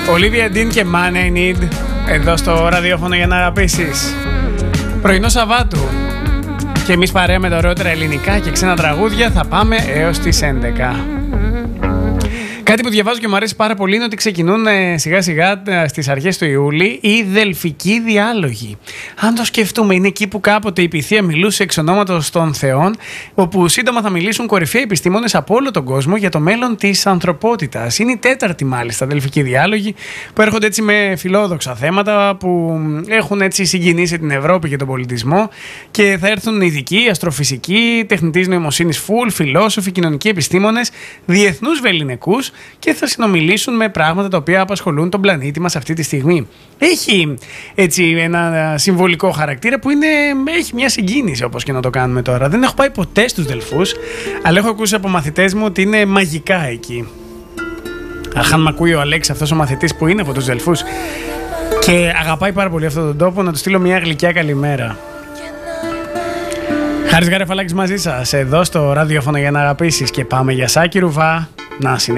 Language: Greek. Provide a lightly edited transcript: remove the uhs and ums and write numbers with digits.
Ολίβια Ντίν και Man I Need εδώ στο ραδιόφωνο για να αγαπήσεις. Πρωινό Σαββάτου και εμείς παρέα με τα ωραιότερα ελληνικά και ξένα τραγούδια θα πάμε έως τις 11. Κάτι που διαβάζω και μου αρέσει πάρα πολύ είναι ότι ξεκινούν σιγά σιγά στις αρχές του Ιούλη οι δελφικοί διάλογοι. Αν το σκεφτούμε, είναι εκεί που κάποτε η Πυθία μιλούσε εξ ονόματος των θεών, όπου σύντομα θα μιλήσουν κορυφαίοι επιστήμονες από όλο τον κόσμο για το μέλλον της ανθρωπότητας. Είναι η τέταρτη μάλιστα δελφικοί διάλογοι που έρχονται έτσι με φιλόδοξα θέματα που έχουν έτσι συγκινήσει την Ευρώπη και τον πολιτισμό, και θα έρθουν ειδικοί, αστροφυσικοί, τεχνητής νοημοσύνης full, φιλόσοφοι, κοινωνικοί επιστήμονες, διεθνούς βεληνικούς, και θα συνομιλήσουν με πράγματα τα οποία απασχολούν τον πλανήτη μας αυτή τη στιγμή. Έχει έτσι ένα συμβολικό χαρακτήρα που έχει μια συγκίνηση, όπως και να το κάνουμε τώρα. Δεν έχω πάει ποτέ στους Δελφούς, αλλά έχω ακούσει από μαθητές μου ότι είναι μαγικά εκεί. Αχ, αν μ' ακούει ο Αλέξης, αυτός ο μαθητής που είναι από τους Δελφούς και αγαπάει πάρα πολύ αυτόν τον τόπο, να του στείλω μια γλυκιά καλημέρα. Χάρης Γαρεφαλάκης μαζί σας, εδώ στο ραδιόφωνο για να αγαπήσεις, και πάμε για Σάκη Ρουβά. Να συνεχίσουμε.